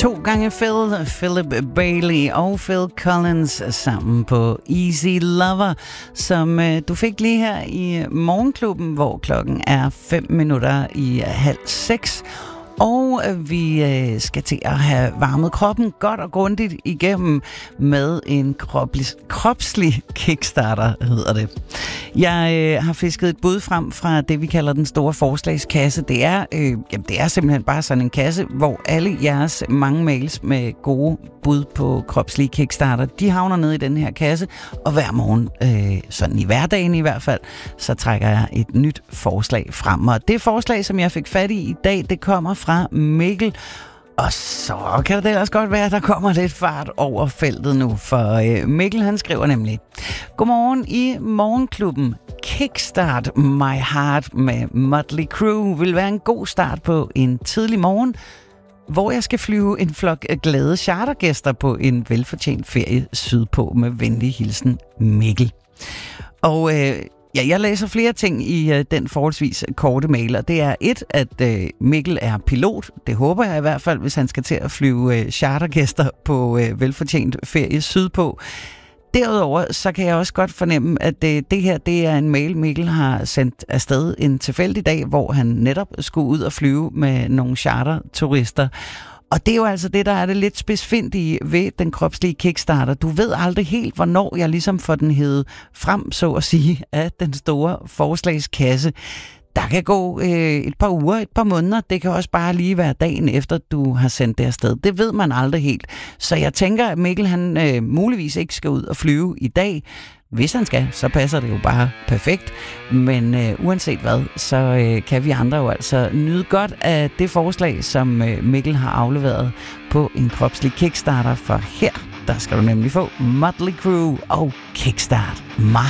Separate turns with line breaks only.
2 gange Philip Bailey og Phil Collins sammen på Easy Lover, som du fik lige her i Morgenklubben, hvor klokken er 5:05. Og vi skal til at have varmet kroppen godt og grundigt igennem med en kropslig kickstarter, hedder det. Jeg har fisket et bud frem fra det, vi kalder den store forslagskasse. Det er simpelthen bare sådan en kasse, hvor alle jeres mange mails med gode bud på kropslige kickstarter, de havner ned i den her kasse, og hver morgen, sådan i hverdagen i hvert fald, så trækker jeg et nyt forslag frem. Og det forslag, som jeg fik fat i dag, det kommer fra Mikkel. Og så kan det ellers godt være, at der kommer lidt fart over feltet nu, for Mikkel han skriver nemlig: Godmorgen i Morgenklubben. Kickstart My Heart med Motley Crue vil være en god start på en tidlig morgen, hvor jeg skal flyve en flok glade chartergæster på en velfortjent ferie sydpå. Med venlig hilsen, Mikkel. Og jeg læser flere ting i den forholdsvis korte mail, og det er at Mikkel er pilot. Det håber jeg i hvert fald, hvis han skal til at flyve chartergæster på velfortjent ferie sydpå. Derudover så kan jeg også godt fornemme, at det her det er en mail, Mikkel har sendt afsted en tilfældig dag, hvor han netop skulle ud og flyve med nogle charterturister. Og det er jo altså det, der er det lidt spidsfindige ved den kropslige kickstarter. Du ved aldrig helt, hvornår jeg ligesom får den hevet frem, så at sige, af den store forslagskasse. Der kan gå et par uger, et par måneder. Det kan også bare lige være dagen efter, du har sendt det afsted. Det ved man aldrig helt. Så jeg tænker, at Mikkel han muligvis ikke skal ud og flyve i dag. Hvis han skal, så passer det jo bare perfekt. Men uanset hvad, så kan vi andre jo altså nyde godt af det forslag, som Mikkel har afleveret på en kropslig kickstarter. For her, der skal du nemlig få Motley Crue og Kickstart My